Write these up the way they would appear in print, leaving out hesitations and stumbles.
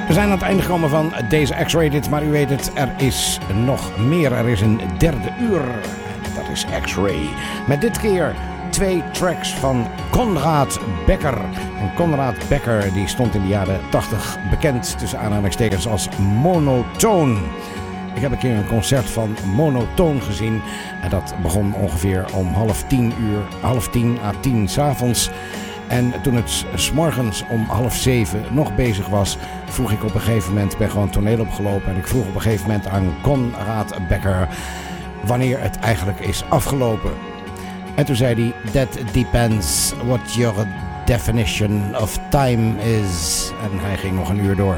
We zijn aan het einde gekomen van deze X-Rated, maar u weet het, er is nog meer. Er is een derde uur. Dat is X-Ray. Met dit keer 2 tracks van Conrad Becker. En Conrad Becker die stond in de jaren 80 bekend tussen aanhalingstekens als Monotoon. Ik heb een keer een concert van Monotoon gezien. En dat begon ongeveer om 9:30 à 10 s'avonds. En toen het 's morgens om 6:30 nog bezig was, vroeg ik op een gegeven moment, ben gewoon toneel opgelopen. En ik vroeg op een gegeven moment aan Conrad Becker wanneer het eigenlijk is afgelopen. En toen zei hij, that depends what your definition of time is. En hij ging nog een uur door.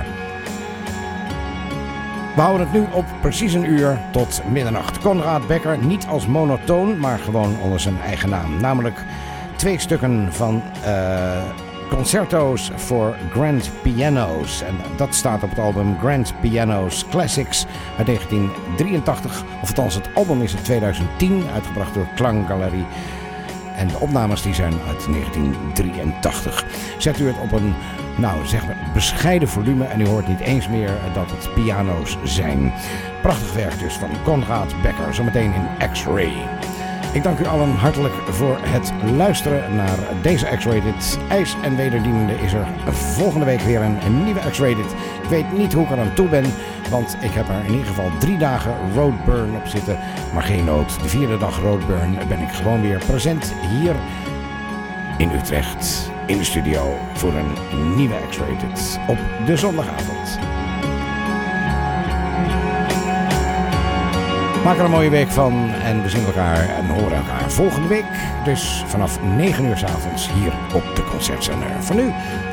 We houden het nu op precies een uur tot middernacht. Conrad Becker, niet als Monotoon, maar gewoon onder zijn eigen naam. Namelijk 2 stukken van concerto's voor grand piano's. En dat staat op het album Grand Pianos Classics uit 1983. Of althans, het album is in 2010, uitgebracht door Klanggalerie. En de opnames die zijn uit 1983. Zet u het op een, zeg maar, bescheiden volume en u hoort niet eens meer dat het piano's zijn. Prachtig werk dus van Conrad Becker, zometeen in X-Ray. Ik dank u allen hartelijk voor het luisteren naar deze X-Rated. IJs en wederdienende is er volgende week weer een nieuwe X-Rated. Ik weet niet hoe ik er aan toe ben, want ik heb er in ieder geval 3 dagen Roadburn op zitten. Maar geen nood, de 4e dag Roadburn ben ik gewoon weer present hier in Utrecht in de studio voor een nieuwe X-Rated op de zondagavond. Maak er een mooie week van en we zien elkaar en horen elkaar volgende week. Dus vanaf 9 uur 's avonds hier op de Concertzender. Voor nu,